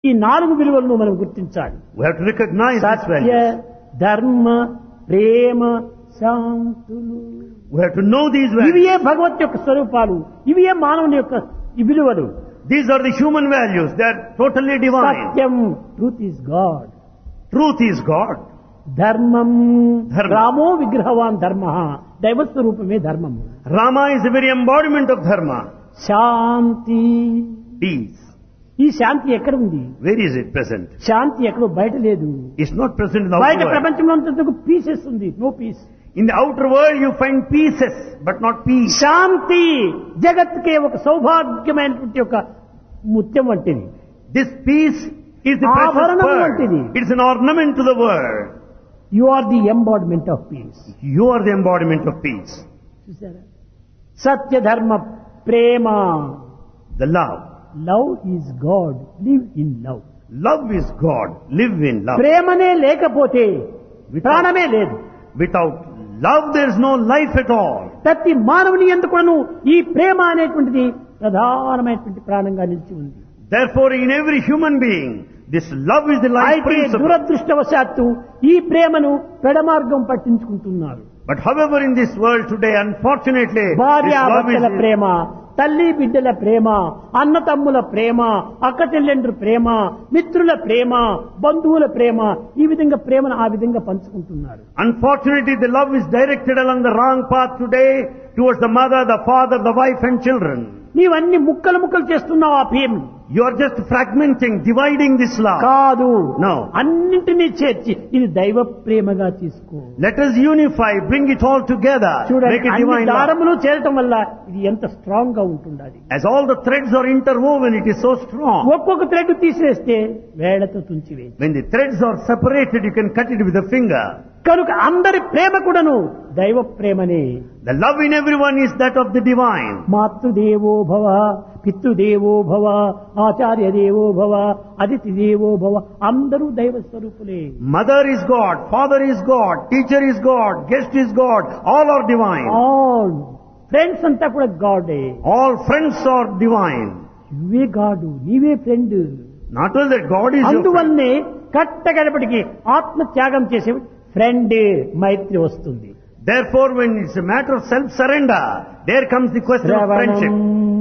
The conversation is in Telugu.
ఈ 4 విలువలను మనం గుర్తించాలి. We have to recognize these Satya, values. ధర్మ, ప్రేమ, శాంతులు. We have to know these values. ఇవియే భగవత్ యొక్క స్వరూపాలు. ఇవియే మానవుని యొక్క ఈ విలువలు. These are the human values. They are totally divine. Satyam, truth is God. Truth is God. ధర్మం, ధర్మం. రామో విగ్రహవాన్ ధర్మ. దైవ స్వరూపమే ధర్మము. Rama is the very embodiment of dharma. Shanti. Peace. ఈ శాంతి ఎక్కడ ఉంది? Where is it present? శాంతి ఎక్కడో బయట లేదు. It's not present in the బయట outer world. ప్రపంచంలో అంతకు పీసెస్ ఉంది. No piece. In the outer world you find pieces, but not peace. శాంతి జగత్తుకే ఒక సౌభాగ్యమైనటువంటి ఒక ముత్యం వంటిది. This peace is the precious ఆభరణం pearl. వంటిది. It's an ornament to the world. You are the embodiment of piece. You are the embodiment of peace. చూసారా? సత్య, ధర్మ, ప్రేమ. The love. Love is God. Live in love. Love is God. Live in love. ప్రేమనే లేకపోతే ప్రాణమే లేదు. Without love there is no life at all. ప్రతి మానవుని ఎందుకును ఈ ప్రేమ అనేటువంటిది ప్రధానమైనటువంటి ప్రాణంగా నిలిచి ఉంది. Therefore in every human being this love is the life అయితే principle. దురదృష్టవశాత్తు ఈ ప్రేమను పెడమార్గం పట్టించుకుంటున్నారు. But however in this world today unfortunately this love భార్యాభర్తల is ప్రేమ, తల్లి బిడ్డల ప్రేమ, అన్న తమ్ముల ప్రేమ, అక్క చెల్లెండ్రు ప్రేమ, మిత్రుల ప్రేమ, బంధువుల ప్రేమ, ఈ విధంగా ప్రేమను ఆ విధంగా పంచుకుంటున్నారు. unfortunately the love is directed along the wrong path today towards the mother, the father, the wife and children. నీవన్నీ ముక్కలు ముక్కలు చేస్తున్నావు ఆ ప్రేమ. You are just fragmenting, dividing this love. కాదు. No. అన్నింటినీ చేర్చి ఇది దైవ ప్రేమగా తీసుకో. Let us unify, bring it all together, చూడండి, make it అన్ని divine love. దారములు చేరటం వల్ల ఇది ఎంత స్ట్రాంగ్ గా ఉంటుండాలి. As all the threads are interwoven, it is so strong. ఒక్కొక్క థ్రెడ్ తీసివేస్తే వేళ్లతో తుంచివేయి. When the threads are separated, you can cut it with a finger. కనుక అందరి ప్రేమ కూడాను దైవ ప్రేమనే. The love in everyone is that of the divine. మాతృదేవో భవ, పితృదేవో భవ, ఆచార్య దేవో భవ, అతిథి దేవో భవ, అందరూ దైవ స్వరూపులే. Mother is God, father is God, teacher is God, guest is God, all are divine. All friends అంతా కూడా గాడే. All friends are divine. నువ్వే గాడు, నీవే friend. Not only that God is your friend. అందువల్లనే కట్టగడపటికి ఆత్మ త్యాగం చేసే ఫ్రెండ్ మైత్రి వస్తుంది. Therefore when it's a matter of self-surrender, there comes the question of friendship.